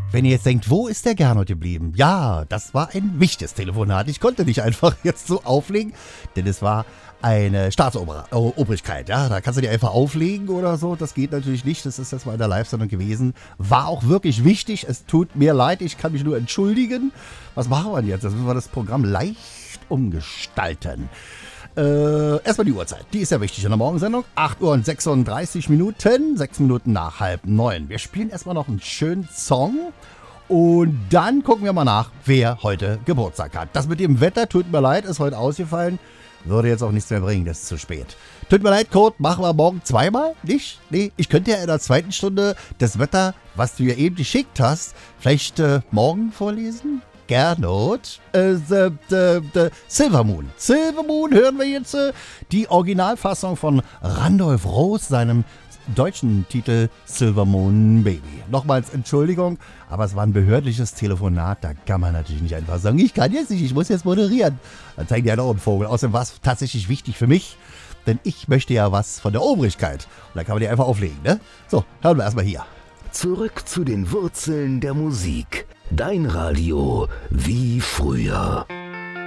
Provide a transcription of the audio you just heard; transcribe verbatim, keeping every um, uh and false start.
Wenn ihr jetzt denkt, wo ist der Gernot geblieben? Ja, das war ein wichtiges Telefonat. Ich konnte nicht einfach jetzt so auflegen, denn es war eine Staatsobrigkeit. Ja, da kannst du die einfach auflegen oder so. Das geht natürlich nicht. Das ist jetzt mal in der Live-Sendung gewesen. War auch wirklich wichtig. Es tut mir leid. Ich kann mich nur entschuldigen. Was machen wir denn jetzt? Jetzt müssen wir das Programm leicht umgestalten. Äh, erstmal die Uhrzeit. Die ist ja wichtig in der Morgensendung. acht Uhr und sechsunddreißig Minuten. sechs Minuten nach halb neun. Wir spielen erstmal noch einen schönen Song. Und dann gucken wir mal nach, wer heute Geburtstag hat. Das mit dem Wetter, tut mir leid, ist heute ausgefallen. Würde jetzt auch nichts mehr bringen, das ist zu spät. Tut mir leid, Kurt, machen wir morgen zweimal? Nicht? Nee, ich könnte ja in der zweiten Stunde das Wetter, was du ja eben geschickt hast, vielleicht äh, morgen vorlesen? Gernot. Äh, the, the, the Silver Moon. Silver Moon hören wir jetzt. Äh, die Originalfassung von Randolph Roos, seinem deutschen Titel Silver Moon Baby. Nochmals Entschuldigung, aber es war ein behördliches Telefonat, da kann man natürlich nicht einfach sagen, ich kann jetzt nicht, ich muss jetzt moderieren. Dann zeigen die einen auch einen Vogel. Außerdem war es tatsächlich wichtig für mich, denn ich möchte ja was von der Obrigkeit. Und da kann man die einfach auflegen, ne? So, hören wir erstmal hier. Zurück zu den Wurzeln der Musik. Dein Radio wie früher.